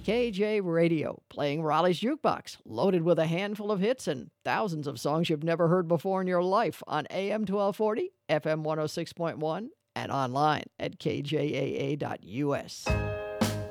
KJ Radio, playing Raleigh's Jukebox, loaded with a handful of hits and thousands of songs you've never heard before in your life on AM 1240, FM 106.1, and online at kjaa.us.